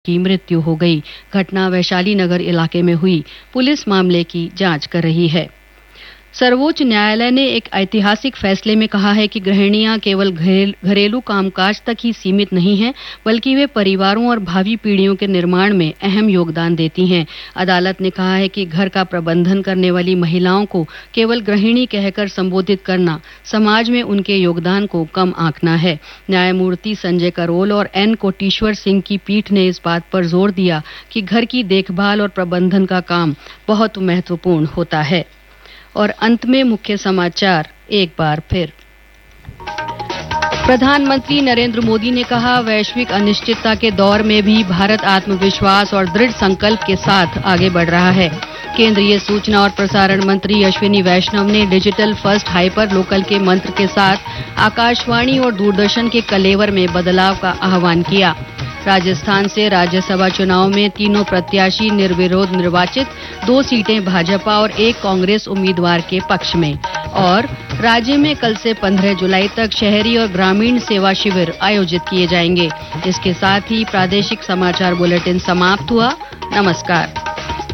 की मृत्यु हो गई। घटना वैशाली नगर इलाके में हुई। पुलिस मामले की जांच कर रही है। सर्वोच्च न्यायालय ने एक ऐतिहासिक फैसले में कहा है कि गृहिणियां केवल घरेलू कामकाज तक ही सीमित नहीं हैं, बल्कि वे परिवारों और भावी पीढ़ियों के निर्माण में अहम योगदान देती हैं। अदालत ने कहा है कि घर का प्रबंधन करने वाली महिलाओं को केवल गृहिणी कहकर संबोधित करना समाज में उनके योगदान को कम आंकना है। न्यायमूर्ति संजय करोल और एन कोटेश्वर सिंह की पीठ ने इस बात पर जोर दिया कि घर की देखभाल और प्रबंधन का काम बहुत महत्वपूर्ण होता है। और अंत में मुख्य समाचार एक बार फिर। प्रधानमंत्री नरेंद्र मोदी ने कहा, वैश्विक अनिश्चितता के दौर में भी भारत आत्मविश्वास और दृढ़ संकल्प के साथ आगे बढ़ रहा है। केंद्रीय सूचना और प्रसारण मंत्री अश्विनी वैष्णव ने डिजिटल फर्स्ट हाइपर लोकल के मंत्र के साथ आकाशवाणी और दूरदर्शन के कलेवर में बदलाव का आह्वान किया। राजस्थान से राज्यसभा चुनाव में तीनों प्रत्याशी निर्विरोध निर्वाचित, 2 सीटें भाजपा और 1 कांग्रेस उम्मीदवार के पक्ष में। और राज्य में कल से 15 जुलाई तक शहरी और ग्रामीण सेवा शिविर आयोजित किए जाएंगे। इसके साथ ही प्रादेशिक समाचार बुलेटिन समाप्त हुआ। नमस्कार।